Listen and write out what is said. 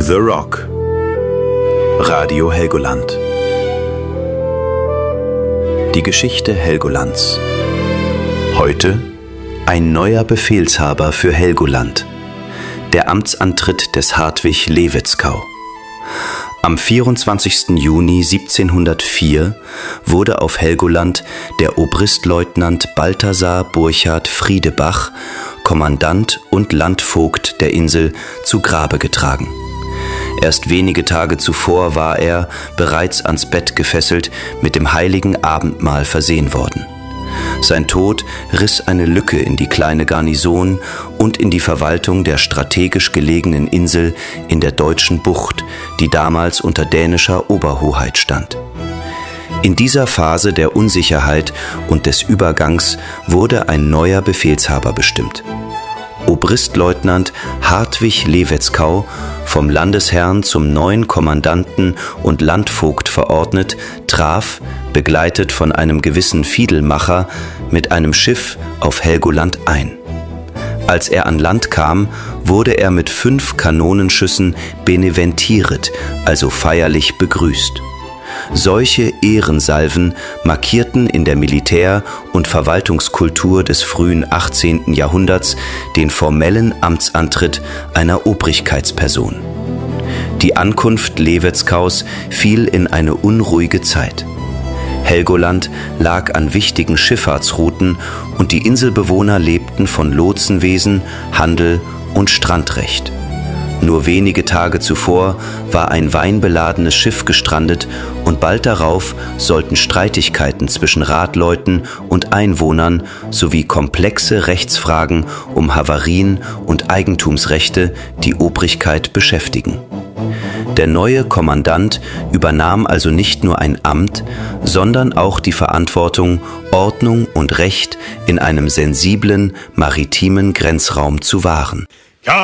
The Rock. Radio Helgoland. Die Geschichte Helgolands. Heute ein neuer Befehlshaber für Helgoland. Der Amtsantritt des Hartwig Levetzkau. Am 24. Juni 1704 wurde auf Helgoland der Obristleutnant Balthasar Burchard Friedebach, Kommandant und Landvogt der Insel, zu Grabe getragen. Erst wenige Tage zuvor war er, bereits ans Bett gefesselt, mit dem heiligen Abendmahl versehen worden. Sein Tod riss eine Lücke in die kleine Garnison und in die Verwaltung der strategisch gelegenen Insel in der Deutschen Bucht, die damals unter dänischer Oberhoheit stand. In dieser Phase der Unsicherheit und des Übergangs wurde ein neuer Befehlshaber bestimmt. Obristleutnant Hartwig Levetzkau, vom Landesherrn zum neuen Kommandanten und Landvogt verordnet, traf, begleitet von einem gewissen Fiedelmacher, mit einem Schiff auf Helgoland ein. Als er an Land kam, wurde er mit 5 Kanonenschüssen beneventiret, also feierlich begrüßt. Solche Ehrensalven markierten in der Militär- und Verwaltungskultur des frühen 18. Jahrhunderts den formellen Amtsantritt einer Obrigkeitsperson. Die Ankunft Levetzkaus fiel in eine unruhige Zeit. Helgoland lag an wichtigen Schifffahrtsrouten und die Inselbewohner lebten von Lotsenwesen, Handel und Strandrecht. Nur wenige Tage zuvor war ein weinbeladenes Schiff gestrandet und bald darauf sollten Streitigkeiten zwischen Radleuten und Einwohnern sowie komplexe Rechtsfragen um Havarien und Eigentumsrechte die Obrigkeit beschäftigen. Der neue Kommandant übernahm also nicht nur ein Amt, sondern auch die Verantwortung, Ordnung und Recht in einem sensiblen maritimen Grenzraum zu wahren.